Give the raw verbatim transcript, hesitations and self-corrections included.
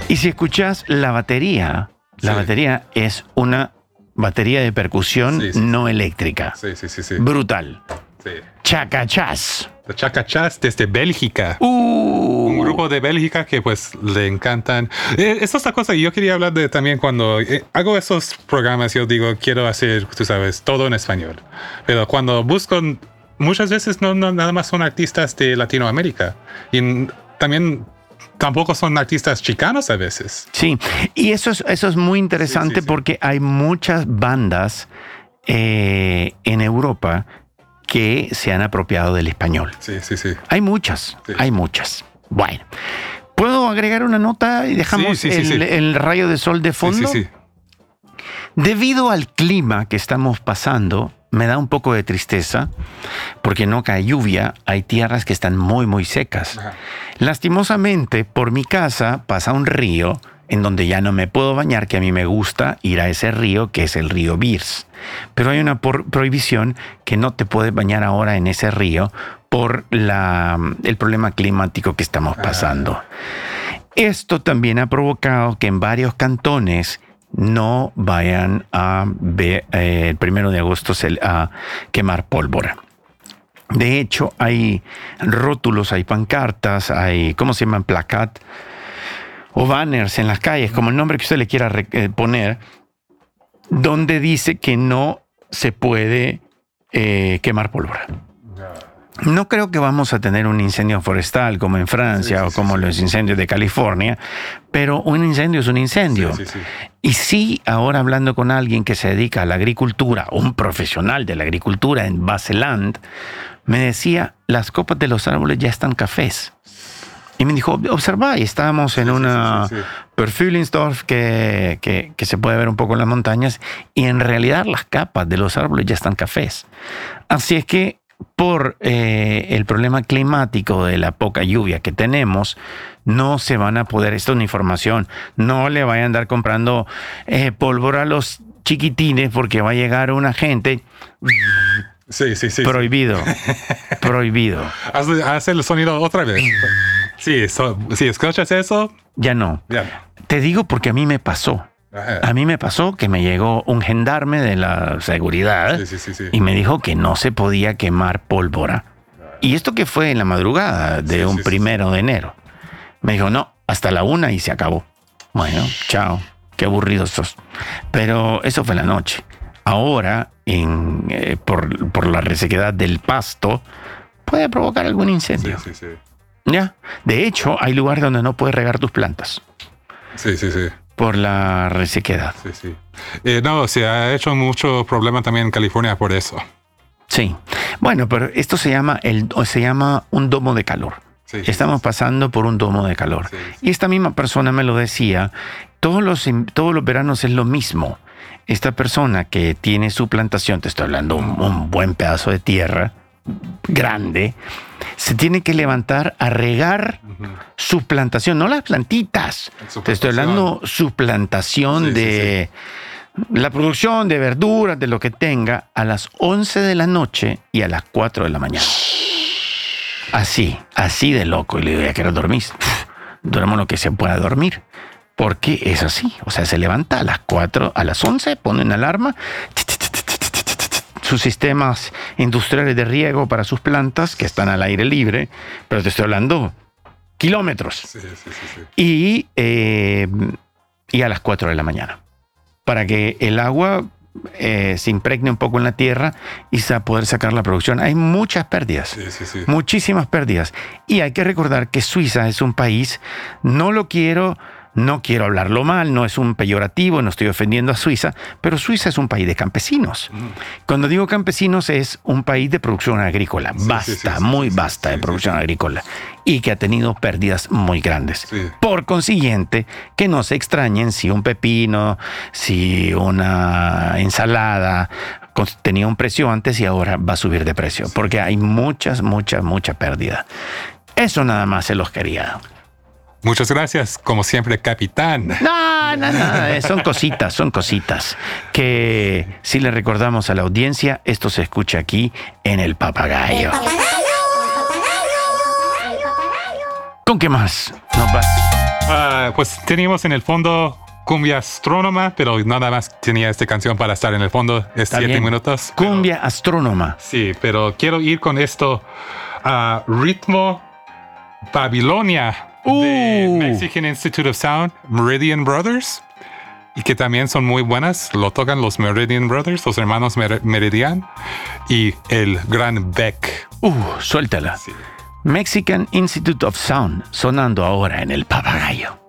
Y si escuchas la batería, la Sí. batería es una batería de percusión Sí, sí, no eléctrica. Sí, sí, sí, sí. Brutal. sí. Chacachas. The Chacachas desde Bélgica. Uh. Un grupo de Bélgica que pues le encantan. Eh, esa es la cosa que yo quería hablar de también cuando eh, hago esos programas. Yo digo, quiero hacer, tú sabes, todo en español. Pero cuando busco, muchas veces no, no nada más son artistas de Latinoamérica. Y n- también tampoco son artistas chicanos a veces. Sí, y eso es, eso es muy interesante Sí, sí, sí. porque hay muchas bandas eh, en Europa que se han apropiado del español. Sí, sí, sí. Hay muchas, Sí. hay muchas. Bueno, ¿puedo agregar una nota y dejamos Sí, sí, sí, el, sí. el rayo de sol de Sí, fondo? sí, sí. Debido al clima que estamos pasando, me da un poco de tristeza porque no cae lluvia, hay tierras que están muy, muy secas. Ajá. Lastimosamente, por mi casa pasa un río en donde ya no me puedo bañar, que a mí me gusta ir a ese río, que es el río Birs. Pero hay una por- prohibición que no te puedes bañar ahora en ese río por la, el problema climático que estamos pasando. Esto también ha provocado que en varios cantones no vayan a ver, eh, el primero de agosto se- a quemar pólvora. De hecho, hay rótulos, hay pancartas, hay, ¿cómo se llaman? Placat o banners en las calles, como el nombre que usted le quiera re- eh, poner, donde dice que no se puede eh, quemar pólvora. No creo que vamos a tener un incendio forestal como en Francia Sí, sí, o como sí, sí. los incendios de California, pero un incendio es un incendio. Sí, sí, sí. Y sí, ahora hablando con alguien que se dedica a la agricultura, un profesional de la agricultura en Baseland, me decía, las copas de los árboles ya están cafés. Y me dijo, observa, y estábamos en Sí, sí, una sí, sí, sí. Perfüllingsdorf que, que, que se puede ver un poco en las montañas, y en realidad las capas de los árboles ya están cafés. Así es que por eh, el problema climático de la poca lluvia que tenemos, no se van a poder, esto es una información, no le vayan a andar comprando eh, pólvora a los chiquitines porque va a llegar una gente. Sí, sí, sí. Prohibido, prohibido. Haz, haz el sonido otra vez. Sí, so, sí, escuchas eso. Ya no. Ya. Te digo porque a mí me pasó. Ajá. A mí me pasó que me llegó un gendarme de la seguridad Sí, sí, sí, sí. y me dijo que no se podía quemar pólvora. Y esto que fue en la madrugada de Sí, un sí, sí, primero de enero. Me dijo, no, hasta la una y se acabó. Bueno, chao, qué aburrido sos. Pero eso fue en la noche. Ahora, en, eh, por, por la resequedad del pasto, puede provocar algún Sí, incendio. sí, sí. ¿Ya? De hecho, hay lugares donde no puedes regar tus plantas Sí, sí, sí. por la resequedad. Sí, sí. Eh, no, se ha hecho mucho problema también en California por eso. Sí. Bueno, pero esto se llama, el, se llama un domo de calor. Sí, sí, Estamos sí, pasando por un domo de calor. Sí, sí. Y esta misma persona me lo decía, todos los, todos los veranos es lo mismo. Esta persona que tiene su plantación, te estoy hablando un, un buen pedazo de tierra grande, se tiene que levantar a regar Ujú. su plantación, no las plantitas. Su Te estoy plantación. hablando su plantación Sí, sí, de la producción de verduras, de lo que tenga, a las once de la noche y a las cuatro de la mañana. Así, así de loco. Y le digo, ya quiero dormir. Duermo lo que se pueda dormir. Porque es así. O sea, se levanta a las cuatro, a las once, pone una alarma. Sus sistemas industriales de riego para sus plantas, que están al aire libre. Pero te estoy hablando kilómetros. Sí, sí, sí, sí. Y, eh, y a las cuatro de la mañana. Para que el agua eh, se impregne un poco en la tierra y sa- poder sacar la producción. Hay muchas pérdidas. Sí, sí, sí. Muchísimas pérdidas. Y hay que recordar que Suiza es un país, no lo quiero, no quiero hablarlo mal, no es un peyorativo, no estoy ofendiendo a Suiza, pero Suiza es un país de campesinos. Cuando digo campesinos es un país de producción agrícola, Sí, basta, sí, sí, sí, muy sí, basta sí, de sí, producción sí. agrícola y que ha tenido pérdidas muy grandes. Sí. Por consiguiente, que no se extrañen si un pepino, si una ensalada cos- tenía un precio antes y ahora va a subir de precio, porque hay muchas, muchas, mucha pérdida. Eso nada más se los quería. Muchas gracias, como siempre, capitán. No, no, no, son cositas, son cositas que si le recordamos a la audiencia, esto se escucha aquí en El Papagayo. ¿Con qué más nos vas? Uh, pues teníamos en el fondo Cumbia Astrónoma, pero nada más tenía esta canción para estar en el fondo. Es Está siete bien. minutos. Cumbia Astrónoma. Sí, pero quiero ir con esto a Ritmo Babilonia de Uh. Mexican Institute of Sound, Meridian Brothers, y que también son muy buenas. Lo tocan los Meridian Brothers, los hermanos Mer- Meridian, y el gran Beck. Uh, suéltala. Sí. Mexican Institute of Sound, sonando ahora en el Papagayo.